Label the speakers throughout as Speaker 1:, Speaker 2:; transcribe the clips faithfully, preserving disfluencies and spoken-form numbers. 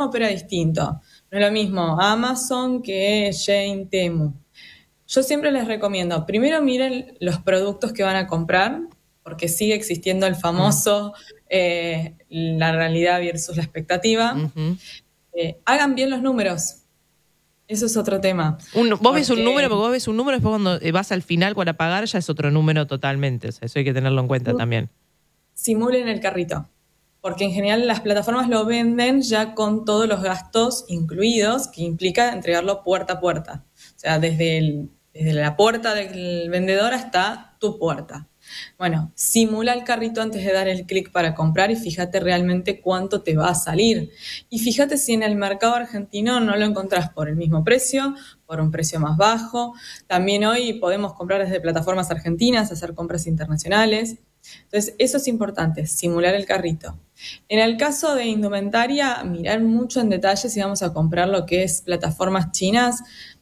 Speaker 1: opera distinto. No es lo mismo Amazon que Shein, Temu. Yo siempre les recomiendo, primero miren los productos que van a comprar, porque sigue existiendo el famoso eh, la realidad versus la expectativa.
Speaker 2: Uh-huh.
Speaker 1: Eh, hagan bien los números. Eso es otro tema.
Speaker 2: Un, vos
Speaker 1: porque...
Speaker 2: ves un número, porque vos ves un número, después cuando vas al final para pagar ya es otro número totalmente. O sea, eso hay que tenerlo en cuenta también.
Speaker 1: Simulen el carrito. Porque en general las plataformas lo venden ya con todos los gastos incluidos, que implica entregarlo puerta a puerta. O sea, desde, el, desde la puerta del vendedor hasta tu puerta. Bueno, simula el carrito antes de dar el clic para comprar y fíjate realmente cuánto te va a salir. Y fíjate si en el mercado argentino no lo encontrás por el mismo precio, por un precio más bajo. También hoy podemos comprar desde plataformas argentinas, hacer compras internacionales. Entonces, eso es importante, simular el carrito. En el caso de indumentaria, mirar mucho en detalle si vamos a comprar lo que es plataformas chinas.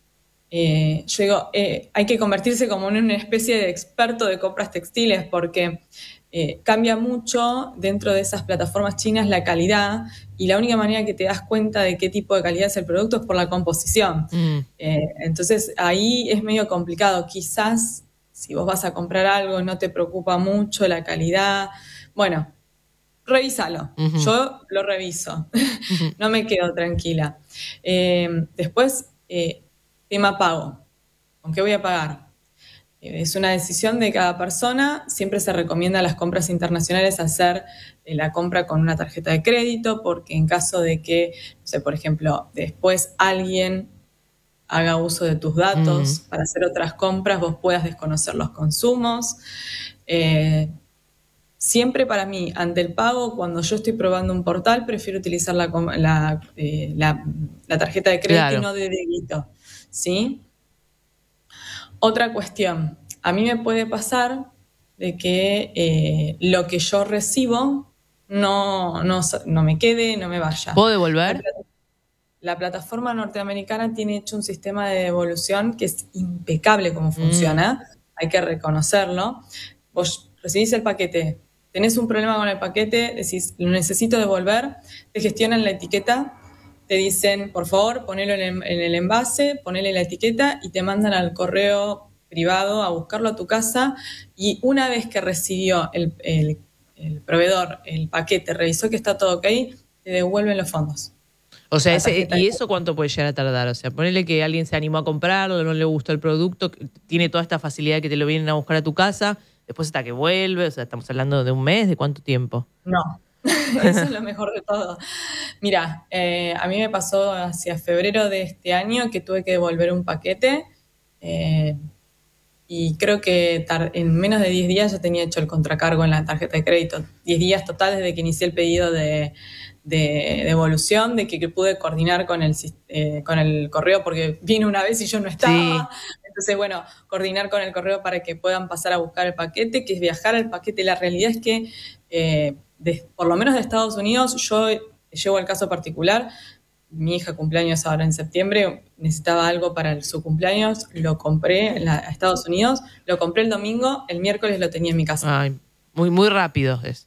Speaker 1: Eh, yo digo, eh, hay que convertirse como en una especie de experto de compras textiles porque eh, cambia mucho dentro de esas plataformas chinas la calidad y la única manera que te das cuenta de qué tipo de calidad es el producto es por la composición. Mm. Eh, entonces, ahí es medio complicado. Quizás si vos vas a comprar algo no te preocupa mucho la calidad. Bueno, revísalo. Uh-huh. Yo lo reviso. Uh-huh. No me quedo tranquila. Eh, después, eh, tema pago. ¿Con qué voy a pagar? Eh, es una decisión de cada persona. Siempre se recomienda a las compras internacionales hacer eh, la compra con una tarjeta de crédito, porque en caso de que, no sé, por ejemplo, después alguien haga uso de tus datos uh-huh. para hacer otras compras, vos puedas desconocer los consumos. Eh, Siempre para mí, ante el pago, cuando yo estoy probando un portal, prefiero utilizar la, la, eh, la, la tarjeta de crédito claro. y no de débito, ¿sí? Otra cuestión, a mí me puede pasar de que eh, lo que yo recibo no, no, no me quede, no me vaya.
Speaker 2: ¿Puedo devolver?
Speaker 1: La, la plataforma norteamericana tiene hecho un sistema de devolución que es impecable como funciona, mm. hay que reconocerlo. Vos recibís el paquete, tenés un problema con el paquete, decís, lo necesito devolver, te gestionan la etiqueta, te dicen, por favor, ponelo en el, en el envase, ponele la etiqueta y te mandan al correo privado a buscarlo a tu casa y una vez que recibió el, el, el proveedor el paquete, revisó que está todo ok, te devuelven los fondos.
Speaker 2: O sea, ese, ¿y eso cuánto puede llegar a tardar? O sea, ponele que alguien se animó a comprarlo, no le gustó el producto, tiene toda esta facilidad que te lo vienen a buscar a tu casa, después hasta que vuelve, o sea, estamos hablando de un mes, ¿de cuánto tiempo?
Speaker 1: No, eso es lo mejor de todo. Mira, eh, a mí me pasó hacia febrero de este año que tuve que devolver un paquete eh, y creo que en menos de diez días ya tenía hecho el contracargo en la tarjeta de crédito. diez días total desde que inicié el pedido de, de devolución, de que, que pude coordinar con el, eh, con el correo porque vino una vez y yo no estaba. Sí. Entonces, bueno, coordinar con el correo para que puedan pasar a buscar el paquete, que es viajar al paquete. La realidad es que, eh, de, por lo menos de Estados Unidos, yo llevo el caso particular, mi hija cumpleaños ahora en septiembre, necesitaba algo para su cumpleaños, lo compré en la, a Estados Unidos, lo compré el domingo, el miércoles lo tenía en mi casa.
Speaker 2: Ay, muy, muy rápido es.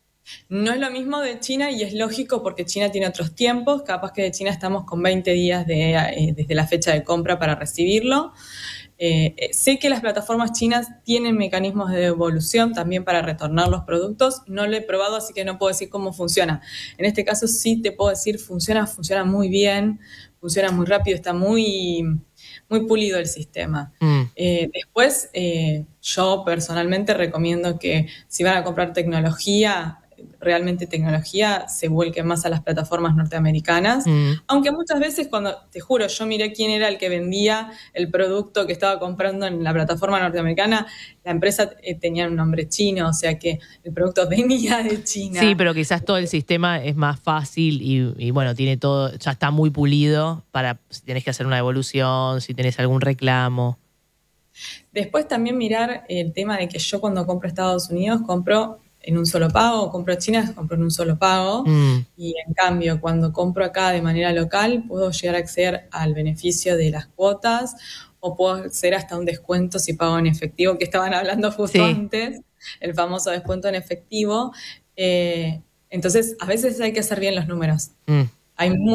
Speaker 1: No es lo mismo de China y es lógico porque China tiene otros tiempos, capaz que de China estamos con veinte días de, eh, desde la fecha de compra para recibirlo. Eh, sé que las plataformas chinas tienen mecanismos de devolución también para retornar los productos, no lo he probado así que no puedo decir cómo funciona. En este caso sí te puedo decir, funciona, funciona muy bien, funciona muy rápido, está muy, muy pulido el sistema. Mm. Eh, después, eh, yo personalmente recomiendo que si van a comprar tecnología, realmente tecnología, se vuelque más a las plataformas norteamericanas, mm. aunque muchas veces cuando, te juro, yo miré quién era el que vendía el producto que estaba comprando en la plataforma norteamericana, la empresa eh, tenía un nombre chino, o sea que el producto venía de China.
Speaker 2: Sí, pero quizás todo el sistema es más fácil y, y bueno, tiene todo, ya está muy pulido para si tenés que hacer una devolución, si tenés algún reclamo.
Speaker 1: Después también mirar el tema de que yo cuando compro Estados Unidos compro en un solo pago, compro China, compro en un solo pago, mm. y en cambio cuando compro acá de manera local puedo llegar a acceder al beneficio de las cuotas o puedo acceder hasta un descuento si pago en efectivo, que estaban hablando justo sí. antes, el famoso descuento en efectivo. Eh, entonces, a veces hay que hacer bien los números. Mm. Hay